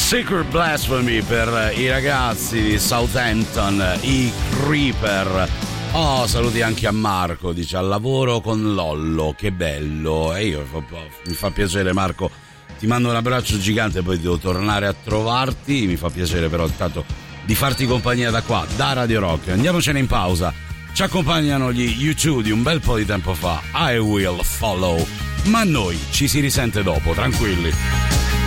Secret Blasphemy per i ragazzi di Southampton, i Creeper. Oh, saluti anche a Marco, dice al lavoro con Lollo, che bello. E io mi fa piacere, Marco, ti mando un abbraccio gigante, poi devo tornare a trovarti. Mi fa piacere però intanto di farti compagnia da qua, da Radio Rock. Andiamocene in pausa. Ci accompagnano gli U2 di un bel po' di tempo fa, I Will Follow. Ma noi ci si risente dopo, tranquilli.